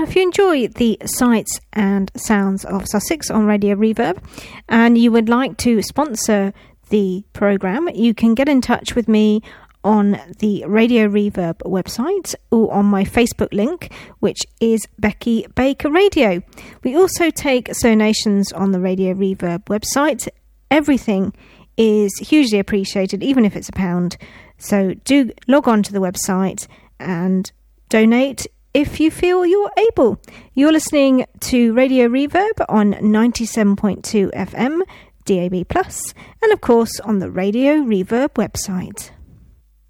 Now, if you enjoy the sights and sounds of Sussex on Radio Reverb and you would like to sponsor the programme, you can get in touch with me on the Radio Reverb website or on my Facebook link, which is Becky Baker Radio. We also take donations on the Radio Reverb website. Everything is hugely appreciated, even if it's £1. So do log on to the website and donate if you feel you're able. You're listening to Radio Reverb on 97.2 FM, DAB+, and of course on the Radio Reverb website.